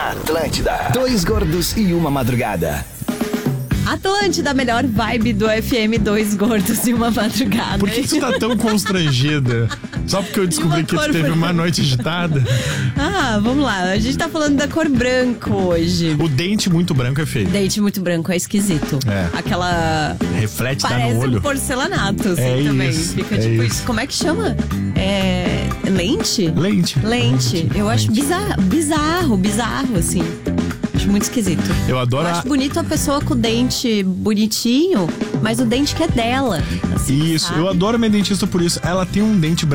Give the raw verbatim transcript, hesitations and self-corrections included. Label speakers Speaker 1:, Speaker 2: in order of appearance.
Speaker 1: Atlântida. Dois gordos e uma madrugada.
Speaker 2: Atlântida, melhor vibe do F M, dois gordos e uma madrugada.
Speaker 3: Por que que tu tá tão constrangida? Só porque eu descobri que tu teve uma noite agitada?
Speaker 2: Ah, vamos lá. A gente tá falando da cor branco hoje.
Speaker 3: O dente muito branco é feio.
Speaker 2: Dente muito branco é esquisito.
Speaker 3: É.
Speaker 2: Aquela...
Speaker 3: Reflete, dá
Speaker 2: Parece
Speaker 3: no olho.
Speaker 2: um porcelanato, assim,
Speaker 3: É
Speaker 2: também.
Speaker 3: isso,
Speaker 2: Fica
Speaker 3: é
Speaker 2: tipo
Speaker 3: isso.
Speaker 2: isso. Como é que chama? É... Lente?
Speaker 3: Lente.
Speaker 2: Lente. Eu acho
Speaker 3: Lente.
Speaker 2: bizarro, bizarro, bizarro, assim. Acho muito esquisito.
Speaker 3: Eu adoro
Speaker 2: Eu
Speaker 3: a...
Speaker 2: acho bonito a pessoa com o dente bonitinho, mas o dente que é dela. assim,
Speaker 3: Isso,
Speaker 2: sabe?
Speaker 3: eu adoro a minha dentista por isso. Ela tem um dente branco